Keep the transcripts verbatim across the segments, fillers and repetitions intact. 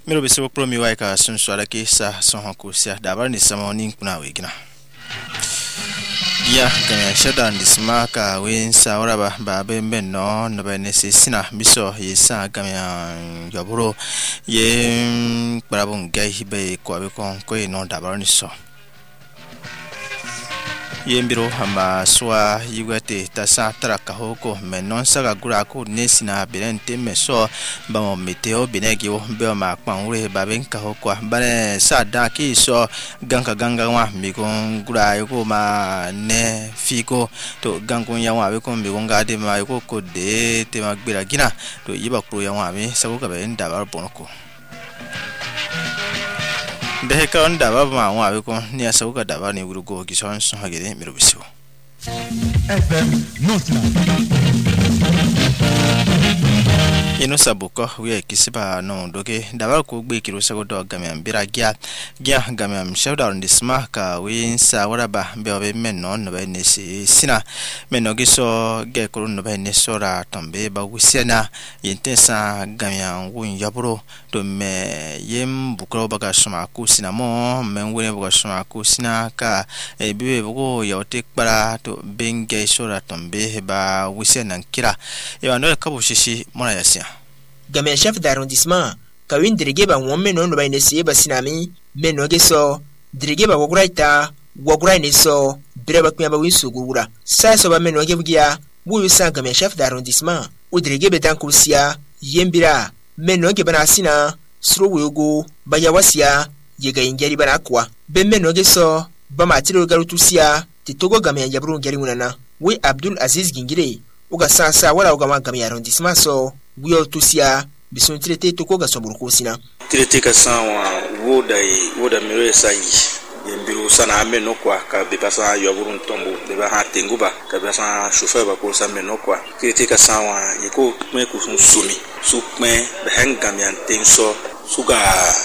Miro bisiwo promi waika sunsuala ki sa sonhanku sia dabar ni samoni kuna wegina. Ya kanya shada ndisma ka wen sa oraba ba be menno no be nesina biso yesa kanya yaburo ye barabun gai be ko be kon ko no dabar ni so. Yembiro hamba swa yugate tasa traka hoko menon saga gurako nesina belente meso ba meteo benegio be ma kwanure ba ben ka hoko bane sada ki so ganka ganga wa migon gura yoko ma ne fiko to gangon ya wa be kon be gonga de ma yoko ko de te ma gbira gina to yiba kro ya wa be sago ka be ndabar bonoko Dehe ka onda baba ma wa be ko ni asauka daba ni urugo gison so hagede mirubisiwo F M Notla Ino sabuko we kisiba no doge daba ko gbe kiro sago do gamiam biragia gia gamiam shawda on disma ka we sa waraba be obe menno no be nesi sina menno giso ge ko no be nesora tombe ba wisiana yintesa gamiam wun yaburo to me yem bukro baga suma ku sina mo men wene baga suma ku sina ka e bibe bugo yote kpara to benge sora tombe ba wisiana kira e ba no ka bo shishi mona yasia Game chef d'arrondissement ka win dirige ba won meno no ba inesi ba sinami meno geso dirige ba woguraita wogura ni so breba kwa ba winsu gura sa so ba meno ge bugia bu sa game chef d'arrondissement o dirige be dan kursia yembira meno ge bana sina suru wogo ba ya wasia ye ga ingeri bana kwa be meno geso ba matiro garutusia titogo game ya jabru ngeri munana we Abdul Aziz Gingire uga sasa wala uga magami ya arrondissement so wiyo tusia bison traité toko ga soburko sina traité ka sanwa woda e woda miro sanyi yembiro sana ameno kwa ka be pasa yoburun tombo be ba ha tenguba ka be sa chauffeur ba ko sa meno kwa traité ka sanwa yeko me ko sun sumi su me be hangam yan tenso suga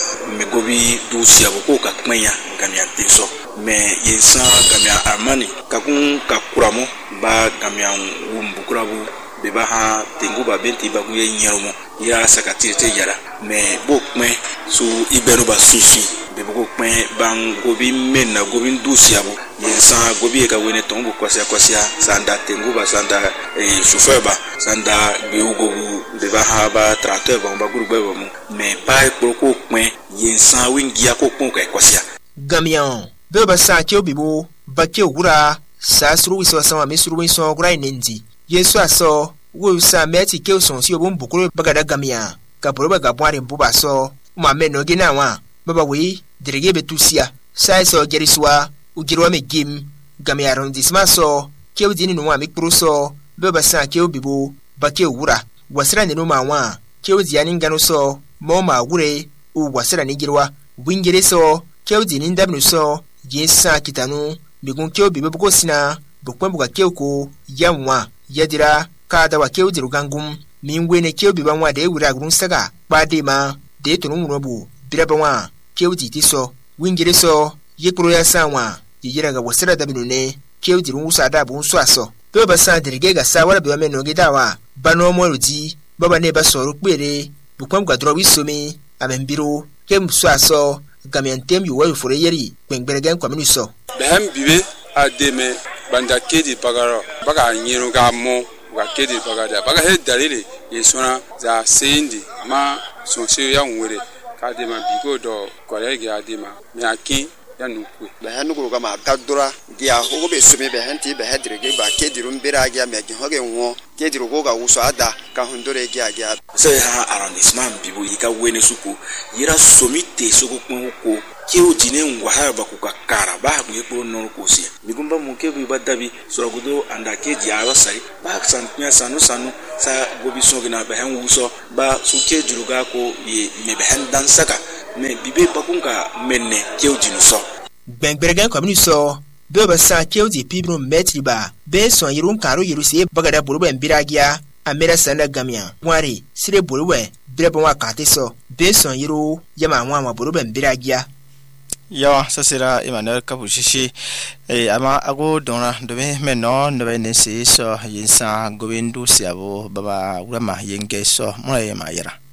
megobi dusia ko ka kmenya gamian tenso me yensa gamia armani ka kun ka kuramo ba gamia wumbukurabu beba ha tenguba benti ba kuye nyeromo ya sakatite yara me bokme su ibenu ba susi be bokme bang gobi menna gobi dusiabo yensa gobi ka wene tombo kwasia kwasia sanda tenguba sanda e chauffeur ba sanda be ugobu beba ha ba tracteur ba ba gurugbe ba mu me ba proko kme yensa wingia ko kon ka kwasia gamian be ba sa ke obibo ba ke ogura sa suru wiso sama misuru wiso ogura inenzi Yesu aso wo sa meti ke oson si obon bukuru bagada gamia ka poroba ga bware mbuba so ma meno gina wa baba we dirige betusia sai so geriswa ugirwa me gim gamia arrondissement so ke udini no wa mi kruso baba sa ke obibo ba ke wura wasira ne no ma wa ke udiani ngano so mo ma wure u wasira ni girwa wingere so ke udini ndabnu so jinsa kitanu migun ke obibo bugo sina bukwembuga ke ko yamwa yadira kada wa keu dirugangum mingwene keu bibanwa de wura grun saga bade ma de tunu munobu birabanwa keu ditiso wingire so yekro ya sanwa yira ga wasira da binune keu dirun usa da bun so aso to ba san dirige ga sawara be meno gidawa bano mo rudi baba ne ba so rukpere bukwam ga dro wisomi amembiro kem so aso gamentem yu wa fure yeri gbengbere kwaminu so behem bibe ademe banda kedi bagaro baga nyiro ga mo wa kedi bagada baga he dalile yesona za sendi ma sonse ya nwere ka de ma bigo do kolege adema me akin ya nukwe be hanu ko ga ma gadura dia ho be sumi be hanti be hedrege ba kedi rumbera ga me gi hoge nwo kedi ro ga wuso ada ka hundore gi aga se ha arrondissement bibo yika wene suku yira somite suku ko keu jine ngwa ba ku kakara ba ku yeko no ko si migumba muke bi badabi suragudo anda keji awa sai ba san nya sanu sanu sa gobi so gina ba han wuso ba su ke juruga ko ye me be han dan saka me bibe bakunka menne keu jinu so gbengbere ko minu so be ba sa keu di pibro metri ba be so yirun karo yiru se bagada buru ba mbiragia amera sanda gamia wari sire buru we bire ba wa kate so be so yiru yama wa ma buru ba mbiragia Yawa sasira Emmanuel Kapushishi eh ama ago dona dobe meno dobe nesi so yinsa gobendu siabo baba urama yenge so moye mayera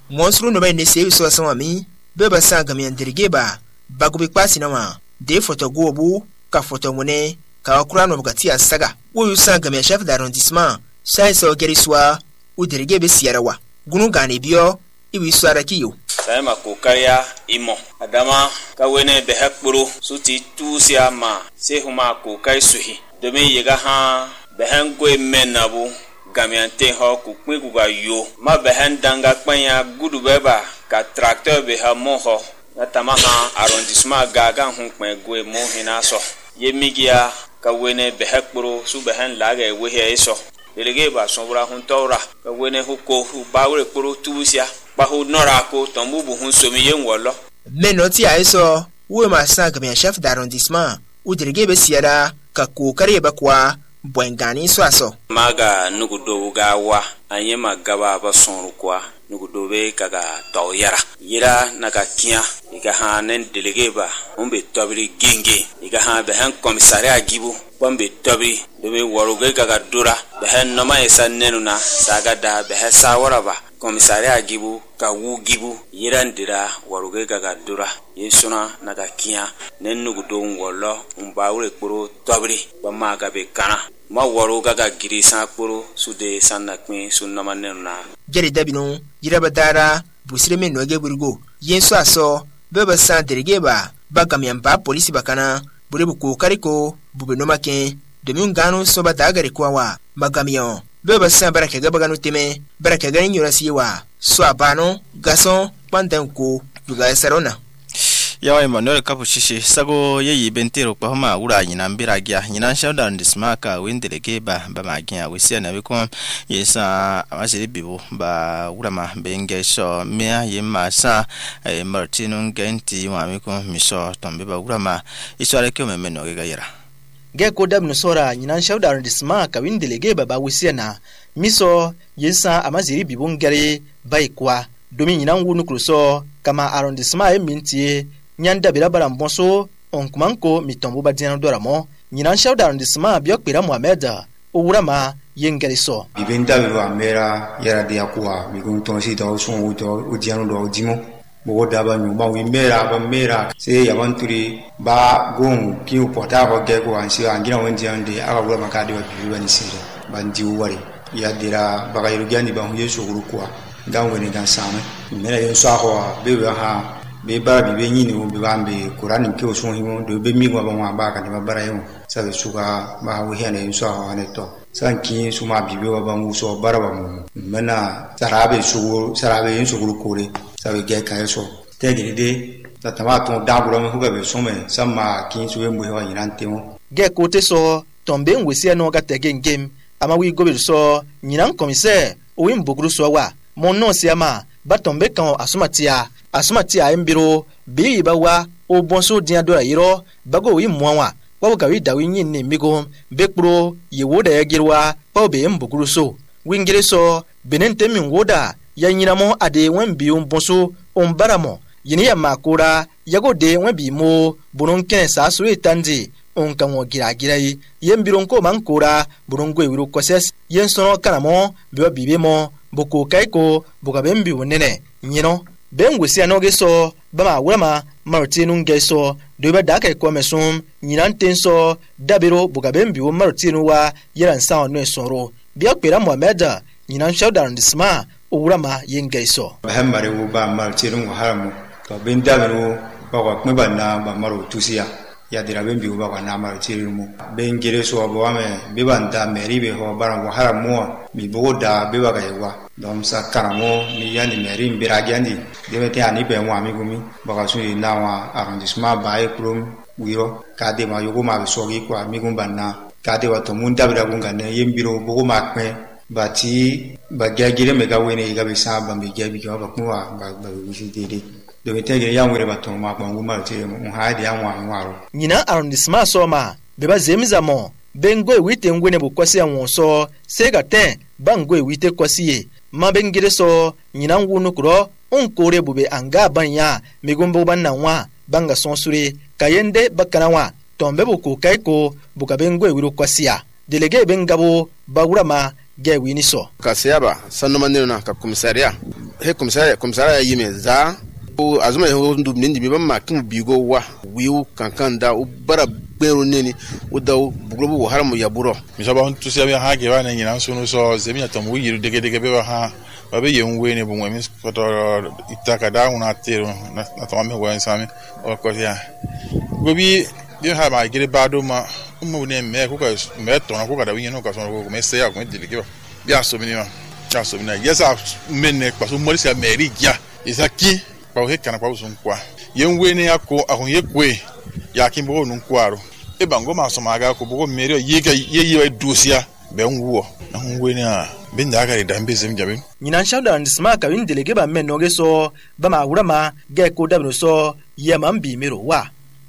monsru no bay ne se so sama mi be ba sa gamian dirige ba bagubi kwasi na wa de foto gobu ka foto ngone ka okura no bukati asaga wo sa gamian chef d'arrondissement sai so geriswa u dirige be siarawa gunu gane biyo iwi swara kiyo sai ma kokariya imo adama ka wene be hakpuru suti tusia ma se huma kokari suhi domin yiga ha be han go menabu gamiante ho ku kwe ku ga yo ma be han danga kwanya gudu beba ka tracteur be ha mo ho na tamaha arrondissement gaga hun kwen go mo hina so yemigia ka wene be hakpuru su be han laga e we he so delege ba sonbura hun tawra ka wene huko hu bawre kpuru tusia ba hu nora ko tombubu hun somi yen wolo menoti aiso wo ma sa gamian chef d'arrondissement u dirige be siara ka kokari ba kwa bwengani so aso maga nugudo ga wa anye magaba ba sonru kwa nugudo be kaga toyara yira naga kia iga hanen delege ba umbe tobiri genge iga ha be han commissariat gibu bombe tobiri dobe waruge kaga dura be han noma esa nenuna saga da be ha sawara ba commissariat gibu ka wu gibu yira ndira waruge kaga dura yesuna naga kia nen nugudo ngolo umbawre kporo tobiri ba maga be kana ma waro gaga giri sa kporo sude sanna kwen sunna manena jeri dabino yira badara busire men no ge burgo yenso aso beba sa derige ba bagamian ba police bakana burebu ko kariko bube no maken domin gano so ba dagare kwawa magamion beba sa baraka ga bagano teme baraka ga nyora siwa so abano gason pandanko duga sarona yawa Emmanuel Kapushishi sago yeyi bentero kwa homa ura nyina mbiragia nyina shauda ndismaka windelege ba ba magia wisia na biko yesa amashiri bibu ba ura ma benge so mea yema sa e Martino ngenti wa miko miso tombe ba ura ma iswale kyo memeno ga yera ge ko dab no sora nyina shauda ndismaka windelege ba ba wisia na miso yesa amashiri bibu ngare baikwa domin nyina wunu kruso kama arrondissement e mintie nyanda birabara mbonso onkumanko mitombo badina doramo nyina shauda arrondissement biokpira Mohamed urama yengeliso bibenda biwa mera yara dia kwa migunto si do son udo udiano do dimo bo daba nyuma wi mera ba mera se yabanturi ba gon ki upota ba ge ko ansi angira wendi ande aga bula makadi wa biwa ni sire bandi wari ya dira ba ga yurugani ba huye shuguru kwa ngangwe ni gansame mera yenso aho bewe ha be bara bi be nyini o be bambe Qur'an ke o so himo do be mi gwa ba ba ka ni bara yo sa be suka ba wo hene yenso aho ne to sanki suma bi be ba mu so bara ba mu mena tarabe su sarabe yenso guru kore sa be ge ka so te gi de ta tama to da buro me huga be so me sama kin su e mu ho yinante mo ge ko te so tombe ngwesi no ga te gengem ama wi go be so nyinan commissaire o wi mbuguru so wa mon no siama batombe kan asumatia asumatia embiro bi bawa o bonso dia do yiro bago wi muwa wa ga wi dawi nyin ne migo bekpro yewoda yagirwa pa be mbuguru so wingire so benente min woda yanyina mo ade wan bi on bonso on baramo yini ya makura yago de wan bi mo bunon ken sa so etandi on kan wo gira gira yi yembiro ko mankura bunon go ewiro koses yensono kanamo biwa bibe mo boko kaiko boka bembi wonene nyino bengwesi anoge so bama wema Martino ngeso doba daka ko mesum nyinan tenso dabiro boka bembi wo Martino wa yeran sa no esoro biya kwera Mohamed nyinan shauda arrondissement urama yengeso bahambare wo ba Martino wa haramu to ben dabiro ba ko me banna ba maro tusia ya dira bembi wo ba na Martino mu ben gere so bo ame be banda meri be ho bara wa haramu mi boda be ba ga yawa dom sa karamo ni yani meri mbiragandi demete ani be mo amigumi baka su na wa arrondissement ba e krum wiro kade ma yogo ma so gi kwa amigum banna kade wa to mun dabira gunga ne yembiro bogo makme bati bagagire mega wene ga be sa ba me gabi ga ba kwa ba ba wisi dede demete ge ya wure ba to ma bangu ma te mo haidi ya wa waro nyina arrondissement so ma be ba zemizamo bengo wite ngwene bukwasi anwo so sega ten bango wite kwasiye mabengire so nyina ngunu kuro onkore bube anga banya migombo banna wa banga sonsure kayende bakanawa tombe buku kaiko bukabengo ewiro kwasiya delege bengabo bagurama gewini so kasiyaba sanno manino na ka komisaria he komisara komisara yime za o azuma he ndu nindi bi ba makin bigo wa wiu kankan da o bara gbero neni o da o buglobu wo haramu yaburo mi so ba on tu se bi ha ge ba na nyina so no so zemi atom wo yiru dege dege be ba ha ba be yen we ne bu mo mi foto itaka da una tero na to me wo ensami o ko ya gobi bi ha ba gire ba do ma mo ne me ko ka me to na ko ka da wi no ka so ko me se ya ko dile ke ba bi aso mi ni ma cha so mi na yesa menne pa so mo ri me ri ya isaki pa o he kana pa so nkwa yen we ne akọ ahun ye kwe ya kin bo nu kwaro e bango ma so ma ga ko bo me ri ye ga ye ye dosia be nwuo na hun we ne a be nda ga da mbe zem jabe nyina shawda and smaka win delege ba men no ge so ba ma wura ma ge ko da no so ye ma mbi mero wa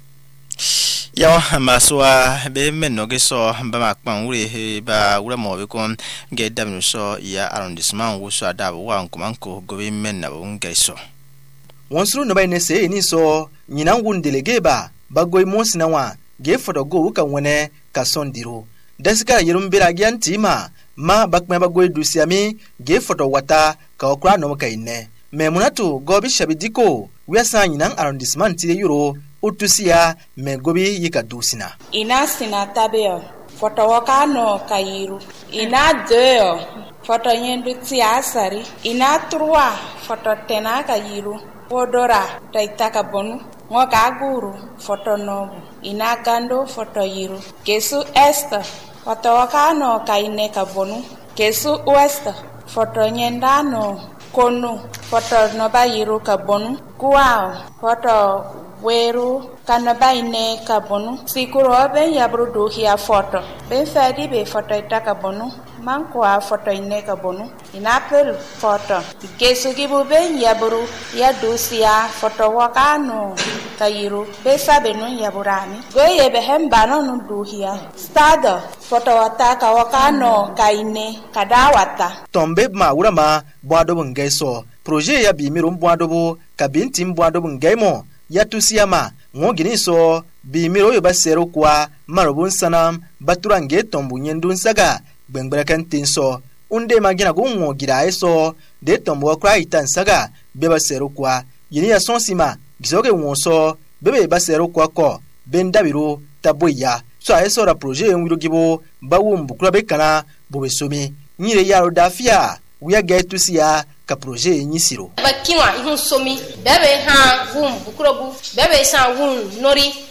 yawa maswa be men no ge so ba ma kpan wure he ba wura mo be ko ge da no so ya arrondissement wo so ada wa nkomanko go be men na bo nge so wonsuru no ba ne se ni so nyina ngun delege ba bagoi mosina wa ge fodo go ka wone ka sondiro desika yirum biragi antima ma bakme bagoi dusiami ge fodo wata ka okra no ka inne memunatu gobi shabidiko wiasa nyina arrondissement ti euro utusia me gobi yika dusina ina sina tabeo foto wakano kairu ina deo foto yendu ti asari ina trois foto tena kairu Podora taitaka bonu ngoka guru foto nobu ina gando foto yiru kesu est foto wakano kaine ka bonu kesu west foto nyendano konu foto noba yiru ka bonu kuao foto weru kanaba ine ka bonu sikuro ben yabru do hia foto ben fadi be foto itaka bonu manko a foto ine ka bonu inapel foto kesu gibu ben yabru ya dosia foto wakano kayiru be sabe no yaburani goye be hembano no duhia stada foto wataka wakano kaine kadawata tombe ma wura ma bwado bungeso projet ya bimiro bwado bo kabinti bwado bungemo ya tusiyama ngogini so bimiro yo basero kwa marobun sanam baturange tombu nyendun saga gbengbere kantin so unde magina go ngogira eso de tombu akra itan saga be basero kwa yini ya sonsima gisoge wonso bebe basero kwa ko bendabiro taboya so eso ra projet nwiro gibo bawumbu kula bekana bobesomi nyire yaro dafia wiya gaitusiya ka projet nyisiro bakiwa ihun somi bebe ha vum bukrobu bebe san vum nori